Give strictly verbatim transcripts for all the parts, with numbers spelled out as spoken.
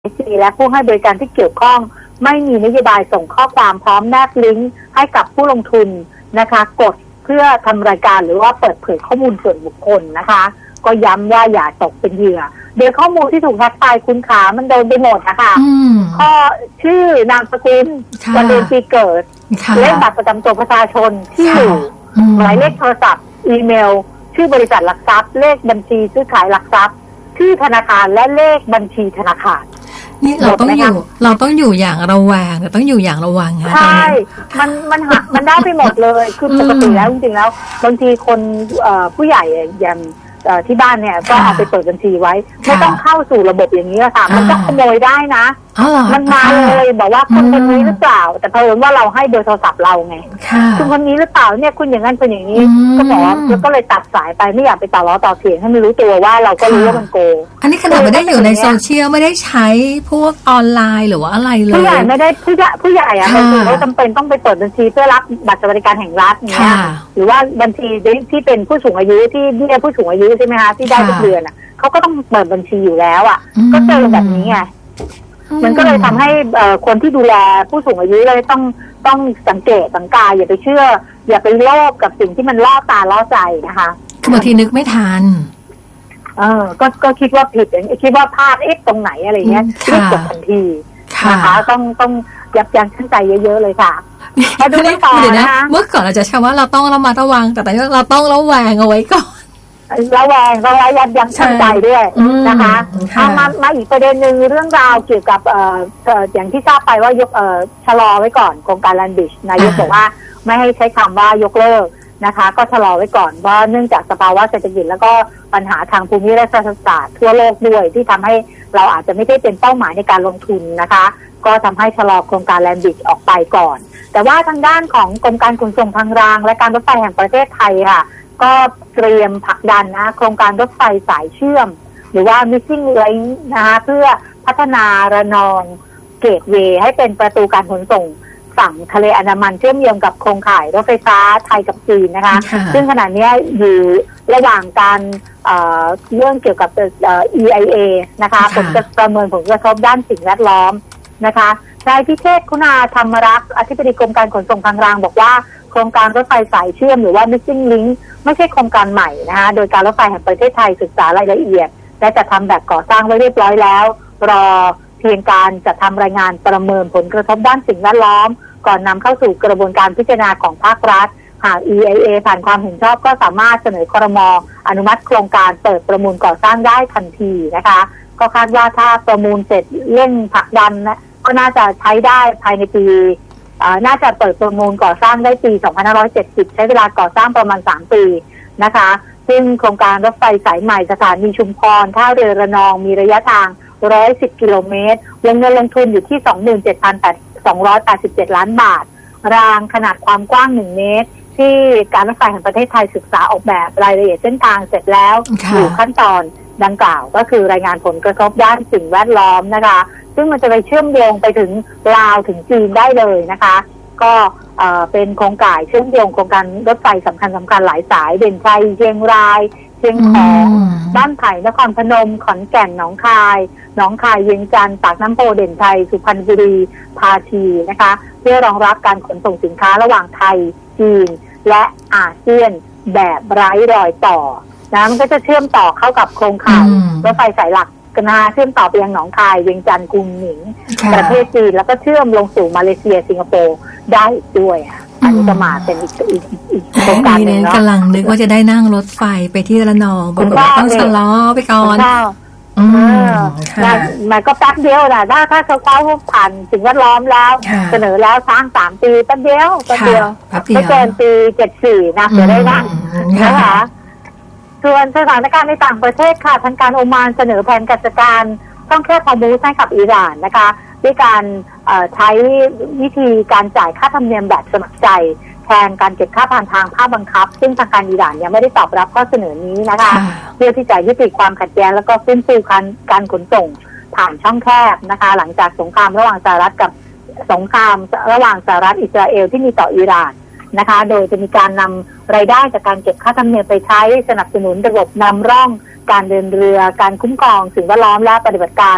และผู้ให้บริการที่เกี่ยวข้องไม่มีนโยบายส่งข้อความพร้อมแนบลิงก์ให้กับผู้ลงทุนนะคะกดเพื่อทำรายการหรือว่าเปิดเผยข้อมูลส่วนบุคคลนะคะก็ย้ำว่าอย่าตกเป็นเหยื่อโดยข้อมูลที่ถูกแฮ็กไปคุณขามันโดนไปหมดนะคะข้อชื่อนามสกุลวันเดือนปีเกิดเลขบัตรประจำตัวประชาชนที่อยู่หมายเลขโทรศัพท์อีเมลชื่อบริษัทหลักทรัพย์เลขบัญชีซื้อขายหลักทรัพย์ชื่อธนาคารและเลขบัญชีธนาคารนี่เราต้องอยู่เราต้องอยู่อย่างระแวงแต่ต้องอยู่อย่างระวังนะใช่มันมันหักมันได้ไปหมดเลยคือปกติแล้วจริงๆแล้วบางทีคนผู้ใหญ่อย่างที่บ้านเนี่ยก็เอาไปเปิดบัญชีไว้ไม่ต้องเข้าสู่ระบบอย่างนี้ค่ะมันก็ขโมยได้นะมันมาเลยบอกว่าคนคนนี้หรือเปล่าแต่เพิ่มว่าเราให้เบอร์โทรศัพท์เราไงคุณคนนี้หรือเปล่าเนี่ยคุณอย่างนั้นเป็นอย่างนี้ก็บอกแล้วก็เลยตัดสายไปไม่อยากไปต่อล้อต่อเถียงให้มันรู้ตัวว่าเราก็รู้ว่ามันโกงอันนี้ขนาดไม่ได้อยู่ในโซเชียลไม่ได้ใช้พวกออนไลน์หรือว่าอะไรเลยผู้ใหญ่ไม่ได้ผู้ใหญ่ผู้ใหญ่อะบางทีเขาจำเป็นต้องไปเปิดบัญชีเพื่อรับบัตรสวัสดิการแห่งรัฐเนี่ยหรือว่าบัญชีที่เป็นผู้สูงอายุที่เบี้ยผู้สูงอายุใช่ไหมคะที่ได้ทุกเดือนอ่ะเขาก็ต้องเปิดบัญชีอยู่แล้วอ่ะก็เจอแบบนี้ไงมันก็เลยทำให้คนที่ดูแลผู้สูงอายุเลยต้องต้องสังเกตสังกาอย่าไปเชื่ออย่าไปโลภกับสิ่งที่มันล่อตาล่อใจนะคะคือบางทีนึกไม่ทันเออก็ก็คิดว่าผิดอย่างคิดว่าพลาดเอ๊ะตรงไหนอะไรเงี้ยรีบกดทันทีนะคะต้องต้องยับยั้งชั่งใจเยอะๆเลยค่ะมาดูกันต่อนะเมื่อก่อนเราจะใช้ว่าเราต้องระมัดระวังแต่ตอนนี้เราต้องระแวงเอาไว้ก่อนระแวงระแวงยับยั้งชั่งใจด้วยนะคะเอามามาอีกประเด็นหนึ่งเรื่องราวเกี่ยวกับเอ่ออย่างที่ทราบไปว่ายกเอ่อชะลอไว้ก่อนโครงการแลนด์บริดจ์นายกบอกว่าไม่ให้ใช้คำว่ายกเลิกนะคะก็ชะลอไว้ก่อนว่าเนื่องจากสภาวะเศรษฐกิจแล้วก็ปัญหาทางภูมิรัฐศาสตร์ทั่วโลกด้วยที่ทำให้เราอาจจะไม่ได้เป็นเป้าหมายในการลงทุนนะคะก็ทำให้ชะลอโครงการแลนด์บริดจ์ออกไปก่อนแต่ว่าทางด้านของกรมการขนส่งทางรางและการรถไฟแห่งประเทศไทยค่ะก็เตรียมผลักดันนะโครงการรถไฟสายเชื่อมหรือว่า Missing Link นะคะเพื่อพัฒนาระนองเกตเวย์ให้เป็นประตูการขนส่งฝั่งทะเลอันดามันเชื่อมโยงกับโครงข่ายรถไฟฟ้าไทยกับจีนนะคะซึ่งขณะนี้อยู่ระหว่างการเอ่อเรื่องเกี่ยวกับเอ่อ อี ไอ เอ นะคะผลจะประเมินผลกระทบด้านสิ่งแวดล้อมนะคะนายพิเชษฐ์คุณาธรรมรักษ์อธิบดีกรมการขนส่งทางรางบอกว่าโครงการรถไฟสายเชื่อมหรือว่า Missing Link ไม่ใช่โครงการใหม่นะคะโดยการรถไฟแห่งประเทศไทยศึกษารายละเอียดและจะทำแบบก่อสร้างไว้เรียบร้อยแล้วรอเพียงการจะทำรายงานประเมินผลกระทบด้านสิ่งแวดล้อมก่อนนำเข้าสู่กระบวนการพิจารณาของภาครัฐหาก อี ไอ เอ ผ่านความเห็นชอบก็สามารถเสนอครม.อนุมัติโครงการเปิดประมูลก่อสร้างได้ทันทีนะคะก็คาดว่าถ้าประมูลเสร็จเร่งผลักดันนะก็น่าจะใช้ได้ภายในปีน่าจะเปิดประมูลก่อสร้างได้ปีสองพันห้าร้อยเจ็ดสิบใช้เวลาก่อสร้างประมาณสามปีนะคะซึ่งโครงการรถไฟสายใหม่สถานีชุมพรท่าเรือระนองมีระยะทางหนึ่งร้อยสิบกิโลเมตรวงเงินลงทุนอยู่ที่ สองหมื่นเจ็ดพันสองร้อยแปดสิบเจ็ด ล้านบาทรางขนาดความกว้างหนึ่งเมตรที่การรถไฟแห่งประเทศไทยศึกษาออกแบบรายละเอียดเส้นทางเสร็จแล้วอยู่ขั้นตอนดังกล่าวก็คือรายงานผลกระทบด้านสิ่งแวดล้อมนะคะซึ่งมันจะไปเชื่อมโยงไปถึงลาวถึงจีนได้เลยนะคะก็เอ่อเป็นโครงข่ายเชื่อมโยงโครงการรถไฟสำคัญสำคัญหลายสายเด่นชัยเชียงรายเชียงของบ้านไผ่นครพนมขอนแก่นหนองคายหนองคายเวียงจันทร์ปากน้ำโพเด่นชัยสุพรรณบุรีพาชีนะคะเพื่อรองรับการขนส่งสินค้าระหว่างไทยจีนและอาเซียนแบบไร้รอยต่อนะมันก็จะเชื่อมต่อเข้ากับโครงข่ายรถไฟสายหลักกันนาเชื่อมต่อไปยังหนองคายเวียงจันทร์กุนหมิงประเทศจีนแล้วก็เชื่อมลงสู่มาเลเซียสิงคโปร์ได้ด้วยอันนี้จะมาเป็นอีกอีกอีกโครงการนึงเนาะกำลังนึกว่าจะได้นั่งรถไฟไปที่ระนองบอกว่าต้องชะลอไปก่อนอืมมันก็แป๊บเดียวนะถ้าถ้าเขาเขาผ่านสิ่งแวดล้อมแล้วเสนอแล้วสร้างสามปีแป๊บเดียวแป๊บเดียวไม่เกินปีเจ็ดสี่นะเดี๋ยวได้นั่งนะคะส่วนสถานการณ์ในต่างประเทศค่ะทางการโอมานเสนอแผนกิจการช่องแคบฮอร์มูซให้กับอิหร่านนะคะด้วยการใช้วิธีการจ่ายค่าธรรมเนียมแบบสมัครใจแทนการเก็บค่าผ่านทางภาคบังคับซึ่งทางการอิหร่านยังไม่ได้ตอบรับข้อเสนอนี้นะคะเพื่อที่จะยุติความขัดแย้งแล้วก็ฟื้นฟูการการขนส่งผ่านช่องแคบนะคะหลังจากสงครามระหว่างสหรัฐกับสงครามระหว่างสหรัฐอิสราเอลที่มีต่ออิหร่านนะคะโดยจะมีการนำรายได้จากการเก็บค่าธรรมเนียมไปใช้สนับสนุนระบบนำร่องการเดินเรือการคุ้มครองสิ่งแวดล้อมและปฏิบัติการ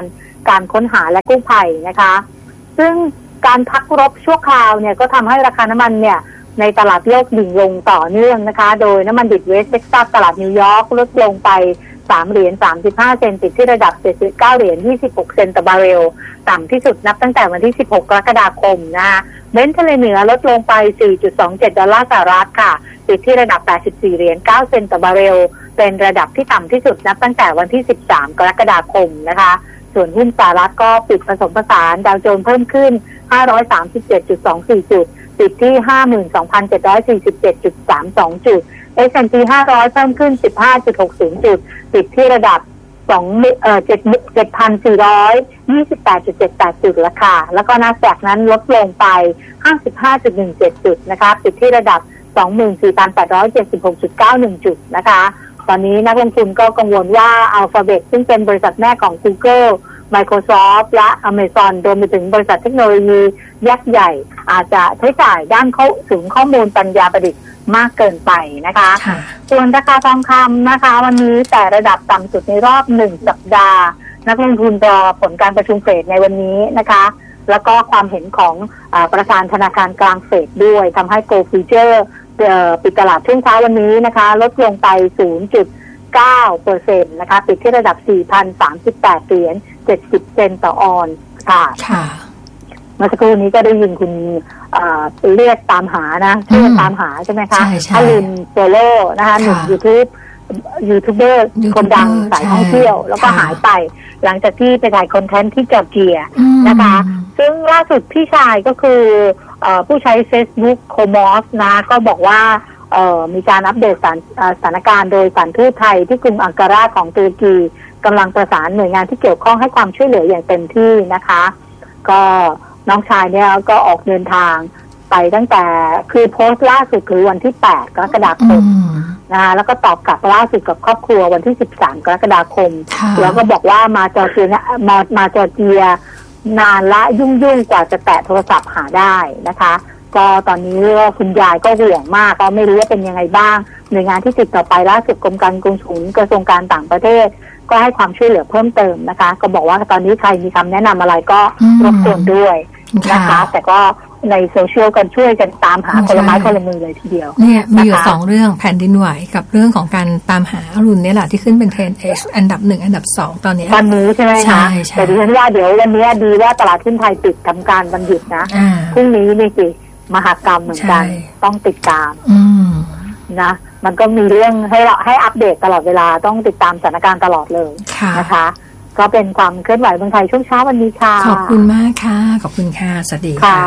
การค้นหาและกู้ภัยนะคะซึ่งการพักรบชั่วคราวเนี่ยก็ทำให้ราคาน้ำมันเนี่ยในตลาดโลกดิ่งลงต่อเนื่องนะคะโดยน้ำมันดิบเวสต์เท็กซัสตลาดนิวยอร์กลดลงไปสามเหรียญสามสิบห้าเซนต์ติดที่ระดับเจ็ดสิบเก้าเหรียญยี่สิบหกเซนต์ต่อบาร์เรลต่ำที่สุดนับตั้งแต่วันที่สิบหกกรกฎาคมนะคะเบรนท์ทะเลเหนือลดลงไป สี่จุดสองเจ็ด ดอลลาร์สหรัฐค่ะติดที่ระดับแปดสิบสี่เหรียญเก้าเซนต์ต่อบาร์เรลเป็นระดับที่ต่ำที่สุดนับตั้งแต่วันที่สิบสามกรกฎาคมนะคะส่วนหุ้นสหรัฐก็ปิดผสมผสานดาวโจนส์เพิ่มขึ้น ห้าร้อยสามสิบเจ็ดจุดสองสี่ จุดติดที่ ห้าหมื่นสองพันเจ็ดร้อยสี่สิบเจ็ดจุดสามสอง จุด เอส แอนด์ พี ห้าร้อยเพิ่มขึ้น สิบห้าจุดหกศูนย์ จุดติดที่ระดับสองเอ่อ เจ็ดพันสี่ร้อยยี่สิบแปดจุดเจ็ดแปด จุดแล้วค่ะแล้วก็ NASDAQ นั้นลดลงไป ห้าสิบห้าจุดหนึ่งเจ็ด จุดนะคะติดที่ระดับ สองหมื่นสี่พันแปดร้อยเจ็ดสิบหกจุดเก้าหนึ่ง จุดนะคะตอนนี้นักลงทุนก็กังวลว่า Alphabet ซึ่งเป็นบริษัทแม่ของ Google Microsoft และ Amazon รวมไปถึงบริษัทเทคโนโลยียักษ์ใหญ่อาจจะใช้จ่ายด้านเข้าถึงข้อมูลปัญญาประดิษฐ์มากเกินไปนะคะส่วนราคาทองคำนะคะวันนี้แต่ระดับต่ำสุดในรอบหนึ่งสัปดาห์นักลงทุนรอผลการประชุมเฟดในวันนี้นะคะแล้วก็ความเห็นของอ่าประธานธนาคารกลางเฟดด้วยทำให้ Gold Future ปิดตลาดช่วงเช้าวันนี้นะคะลดลงไป ศูนย์จุดเก้าเปอร์เซ็นต์ นะคะปิดที่ระดับ สี่พันสามสิบแปดเหรียญเจ็ดสิบเซนต์ต่อออนซ์ค่ะค่ะเมื่อสักครู่นี้ก็ได้ยินคุณเรียกตามหานะชื่อตามหาใช่ไหมคะอลินโซโล่นะคะหนุ่ม YouTube ยูทูบเบอร์คนดังสายท่องเที่ยวแล้วก็หายไปหลังจากที่ไปถ่ายคอนเทนต์ที่จอร์เจียนะคะซึ่งล่าสุดพี่ชายก็คือผู้ใช้ Facebook โคมอสนะก็บอกว่ามีการอัปเดตสถานการณ์โดยสถานทูตไทยที่กรุงอังการาของตุรกีกำลังประสานหน่วยงานที่เกี่ยวข้องให้ความช่วยเหลืออย่างเต็มที่นะคะก็น้องชายเนี่ยก็ออกเดินทางไปตั้งแต่คือโพสต์ล่าสุดคือวันที่แปดกรกฎาคมนะคะแล้วก็ตอบกลับล่าสุดกับครอบครัววันที่สิบสามกรกฎาคมแล้วก็บอกว่ามาจอร์เจียมามาจอร์เจียนานละยุ่งยุ่งกว่าจะแตะโทรศัพท์หาได้นะคะก็ตอนนี้คุณยายก็ห่วงมากก็ไม่รู้ว่าเป็นยังไงบ้างหน่วยงานที่ติดต่อไปล่าสุดกรมการกงสุลกระทรวงการต่างประเทศก็ให้ความช่วยเหลือเพิ่มเติมนะคะก็บอกว่าตอนนี้ใครมีคำแนะนำอะไรก็รบกวนด้วยนะคะแต่ก็ในโซเชียลกันช่วยกันตามหาคนละไม้คนละมือเลยทีเดียวเนี่ยมีอยู่สองเรื่องแผ่นดินไหวกับเรื่องของการตามหาอรุณเนี่ยแหละที่ขึ้นเป็นเทรนด์ H อันดับหนึ่งอันดับสองตอนนี้วันนี้ใช่ไหมคะแต่ดิฉันว่าเดี๋ยววันนี้ดีว่าตลาดหุ้นไทยปิดทำการวันหยุดนะพรุ่งนี้นี่สิมหากรรมเหมือนกันต้องติดตามนะมันก็มีเรื่องให้เราให้อัปเดตตลอดเวลาต้องติดตามสถานการณ์ตลอดเลยนะคะก็เป็นความเคลื่อนไหวเมืองไทยช่วงเช้าวันนี้ค่ะขอบคุณมากค่ะขอบคุณค่ะสวัสดีค่ะ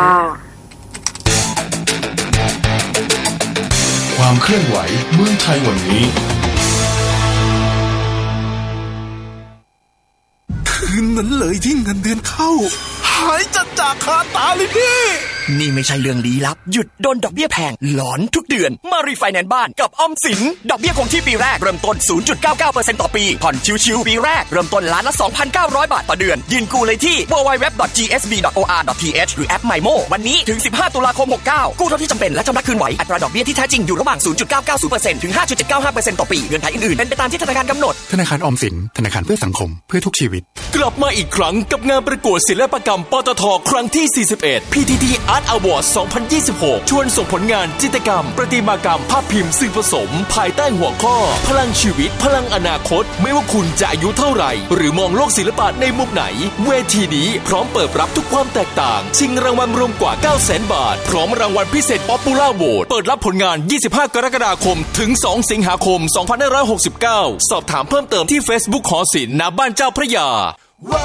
ความเคลื่อนไหวเมืองไทยวันนี้คืนนั้นเลยที่เงินเดือนเข้าหายจัดจากคาตาเลยพี่นี่ไม่ใช่เรื่องลี้ลับหยุดโดนดอกเบี้ยแพงหลอนทุกเดือนมารีไฟแนนซ์บ้านกับออมสินดอกเบี้ยคงที่ปีแรกเริ่มต้น ศูนย์จุดเก้าเก้าเปอร์เซ็นต์ ต่อปีผ่อนชิวๆปีแรกเริ่มต้นล้านละ สองพันเก้าร้อย บาทต่อเดือนยื่นกู้เลยที่ ดับเบิลยู ดับเบิลยู ดับเบิลยู ดอท จี เอส บี ดอท โอ อาร์ ดอท ที เอช หรือแอป ไมโม วันนี้ถึงสิบห้าตุลาคมหกเก้ากู้เท่าที่จำเป็นและชำระคืนไหวอัตราดอกเบี้ยที่แท้จริงอยู่ระหว่าง ศูนย์จุดเก้าเก้าศูนย์เปอร์เซ็นต์ ถึง ห้าจุดเจ็ดเก้าห้าเปอร์เซ็นต์ ต่อปีเงื่อนไขอื่นๆเป็นไปตามที่ธนาคารกำหนดธนาคารออมสินธนาคารเพื่อสังคมเพื่อทุกชีวิตกลับมาอีกครั้งกับงานประกวดศิลปกรรมปตท.ครั้งที่สี่สิบเอ็ด พี ที ที Art Award สองพันยี่สิบหกชวนส่งผลงานจิตรกรรมประติมากรรมภาพพิมพ์สื่อผสมภายใต้หัวข้อพลังชีวิตพลังอนาคตไม่ว่าคุณจะอายุเท่าไหร่หรือมองโลกศิลปะในมุมไหนเวทีนี้พร้อมเปิดรับทุกความแตกต่างชิงรางวัลรวมกว่า เก้าแสน บาทพร้อมรางวัลพิเศษ Popular Vote เปิดรับผลงานยี่สิบห้ากรกฎาคมถึงสองสิงหาคมสองพันห้าร้อยหกสิบเก้าสอบถามเพิ่มเติมที่ Facebook หอศิลป์ณบ้านเจ้าพระยา